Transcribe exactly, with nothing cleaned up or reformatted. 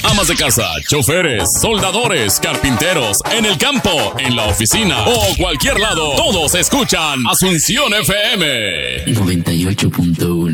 amas de casa, choferes, soldadores, carpinteros, en el campo, en la oficina o cualquier lado, todos escuchan Asunción F M noventa y ocho punto uno.